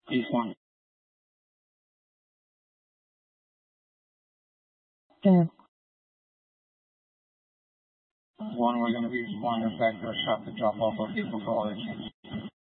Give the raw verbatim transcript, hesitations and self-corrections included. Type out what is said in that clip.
East one. Two. One, we're going to be flying back to a shop to drop off our people college.